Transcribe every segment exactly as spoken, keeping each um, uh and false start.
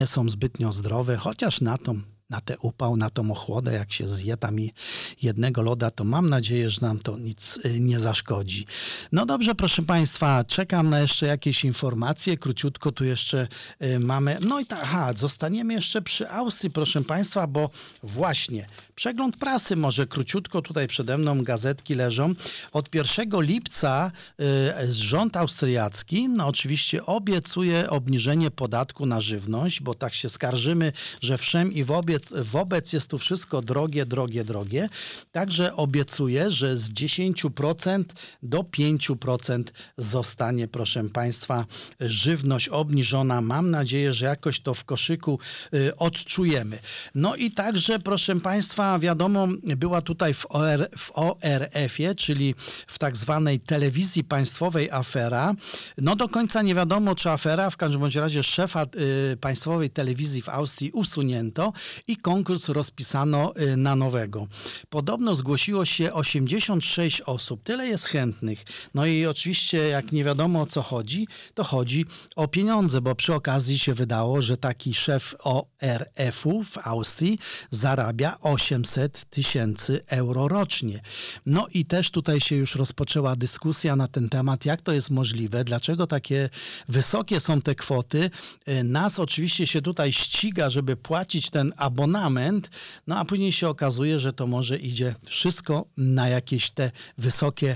nie są zbytnio zdrowe, chociaż na tą na tę upał, na tą ochłodę, jak się zje tam i jednego loda, to mam nadzieję, że nam to nic nie zaszkodzi. No dobrze, proszę Państwa, czekam na jeszcze jakieś informacje. Króciutko tu jeszcze y, mamy. No i tak, aha, zostaniemy jeszcze przy Austrii, proszę Państwa, bo właśnie przegląd prasy, może króciutko, tutaj przede mną gazetki leżą. Od pierwszego lipca y, rząd austriacki, no oczywiście obiecuje obniżenie podatku na żywność, bo tak się skarżymy, że wszem i wobec Wobec jest tu wszystko drogie, drogie, drogie. Także obiecuję, że z dziesięć procent do pięć procent zostanie, proszę Państwa, żywność obniżona. Mam nadzieję, że jakoś to w koszyku y, odczujemy. No i także, proszę Państwa, wiadomo, była tutaj w, O R, w O R F-ie, czyli w tak zwanej telewizji państwowej afera. No do końca nie wiadomo, czy afera, w każdym bądź razie szefa y, państwowej telewizji w Austrii usunięto i konkurs rozpisano na nowego. Podobno zgłosiło się osiemdziesiąt sześć osób. Tyle jest chętnych. No i oczywiście, jak nie wiadomo o co chodzi, to chodzi o pieniądze, bo przy okazji się wydało, że taki szef O R F-u w Austrii zarabia osiemset tysięcy euro rocznie. No i też tutaj się już rozpoczęła dyskusja na ten temat, jak to jest możliwe, dlaczego takie wysokie są te kwoty. Nas oczywiście się tutaj ściga, żeby płacić ten abonament, no a później się okazuje, że to może idzie wszystko na jakieś te wysokie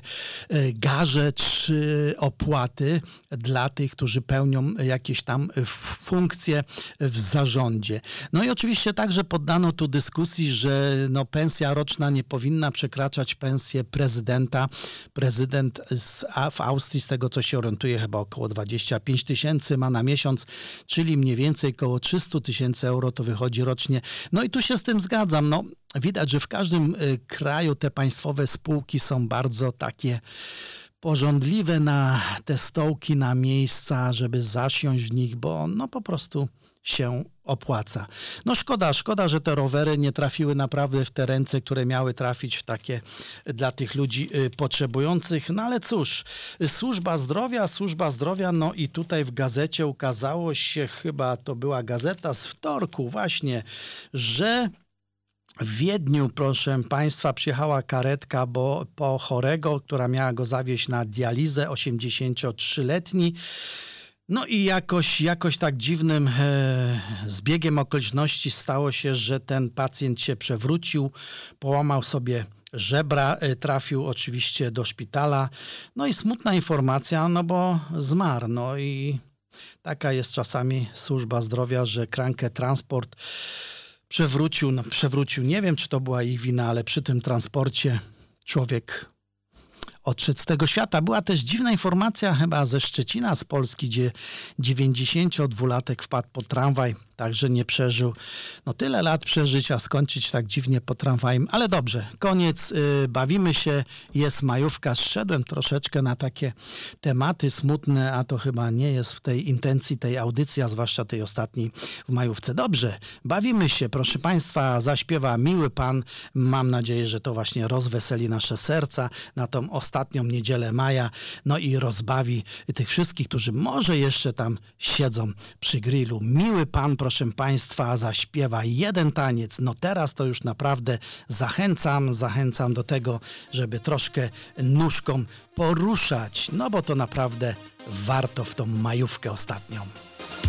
garze czy opłaty dla tych, którzy pełnią jakieś tam funkcje w zarządzie. No i oczywiście także poddano tu dyskusji, że no pensja roczna nie powinna przekraczać pensję prezydenta. Prezydent z, a w Austrii, z tego co się orientuje, chyba około dwadzieścia pięć tysięcy ma na miesiąc, czyli mniej więcej około trzysta tysięcy euro to wychodzi rocznie. No i tu się z tym zgadzam. No, widać, że w każdym y, kraju te państwowe spółki są bardzo takie pożądliwe na te stołki, na miejsca, żeby zasiąść w nich, bo no po prostu się opłaca. No szkoda, szkoda, że te rowery nie trafiły naprawdę w te ręce, które miały trafić w takie dla tych ludzi y, potrzebujących. No ale cóż, służba zdrowia, służba zdrowia, no i tutaj w gazecie ukazało się, chyba to była gazeta z wtorku właśnie, że w Wiedniu, proszę Państwa, przyjechała karetka bo, po chorego, która miała go zawieźć na dializę, osiemdziesięciotrzyletni. No i jakoś, jakoś tak dziwnym e, zbiegiem okoliczności stało się, że ten pacjent się przewrócił, połamał sobie żebra, e, trafił oczywiście do szpitala. No i smutna informacja, no bo zmarł. No i taka jest czasami służba zdrowia, że Kranke Transport przewrócił, no przewrócił, nie wiem czy to była ich wina, ale przy tym transporcie człowiek odszedł z tego świata. Była też dziwna informacja chyba ze Szczecina, z Polski, gdzie dziewięćdziesięciodwulatek wpadł pod tramwaj, także nie przeżył. No tyle lat przeżyć, a skończyć tak dziwnie pod tramwajem. Ale dobrze, koniec, yy, bawimy się, jest majówka. Zszedłem troszeczkę na takie tematy smutne, a to chyba nie jest w tej intencji tej audycji, a zwłaszcza tej ostatniej w majówce. Dobrze, bawimy się, proszę Państwa, zaśpiewa Miły Pan. Mam nadzieję, że to właśnie rozweseli nasze serca na tą ostatnią niedzielę maja, no i rozbawi tych wszystkich, którzy może jeszcze tam siedzą przy grillu. Miły Pan, proszę Państwa, zaśpiewa jeden taniec. No teraz to już naprawdę zachęcam, zachęcam do tego, żeby troszkę nóżką poruszać, no bo to naprawdę warto w tą majówkę ostatnią.